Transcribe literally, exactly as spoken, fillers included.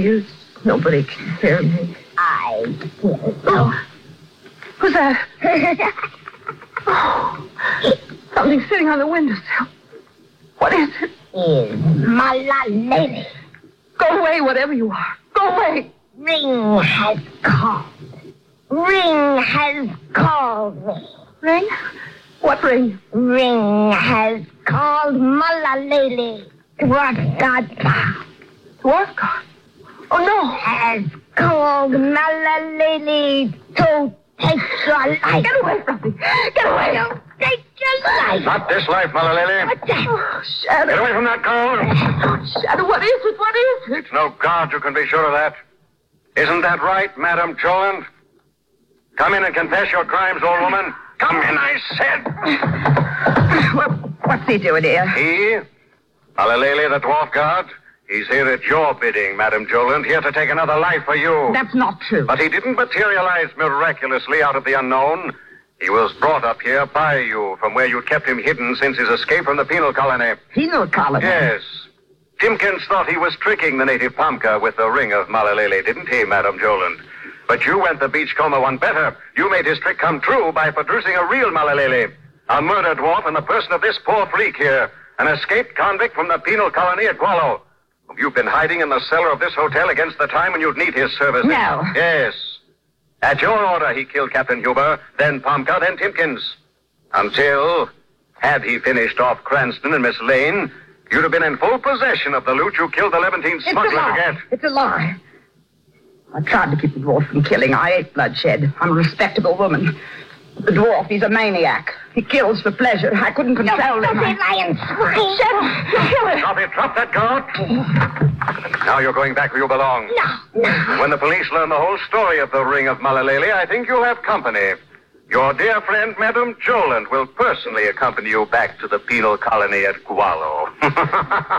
use. Nobody can hear me. I will. Oh. Who's that? Oh. Something sitting on the windowsill. What is it? Is Malalele. Go away, whatever you are. Go away. Ring has called. Ring has called me. Ring? What ring? Ring has called Malalele. Dwarfgata. Dwarfgata? Oh, no. Has called Malalele to take your life. Get away from me. Get away. To take your life. Not this life, Malalele. What's that? Oh, Shadow. Get away from that girl. Oh, Shadow, what is it? What is it? It's no guard, you can be sure of that. Isn't that right, Madame Joland? Come in and confess your crimes, old woman. Come in, I said. Well, what's he doing here? He? Malalele, the dwarf guard? He's here at your bidding, Madame Joland, here to take another life for you. That's not true. But he didn't materialize miraculously out of the unknown. He was brought up here by you from where you'd kept him hidden since his escape from the penal colony. Penal colony? Yes. Timkins thought he was tricking the native Pamka with the ring of Malalele, didn't he, Madame Joland? But you went the Beachcomber one better. You made his trick come true by producing a real Malalele, a murder dwarf in the person of this poor freak here, an escaped convict from the penal colony at Gualo. You've been hiding in the cellar of this hotel against the time when you'd need his services. No. Yes. At your order, he killed Captain Huber, then Pamka, then Timkins. Until, had he finished off Cranston and Miss Lane, you'd have been in full possession of the loot you killed the Levantine smuggler to get. It's a lie. I tried to keep the dwarf from killing. I ate bloodshed. I'm a respectable woman. The dwarf, he's a maniac. He kills for pleasure. I couldn't control him. Don't be lying, swine. Shadow, you'll kill him. Drop it. Drop that guard. Now you're going back where you belong. No, no. When the police learn the whole story of the ring of Malalele, I think you'll have company. Your dear friend, Madame Joland, will personally accompany you back to the penal colony at Gualo.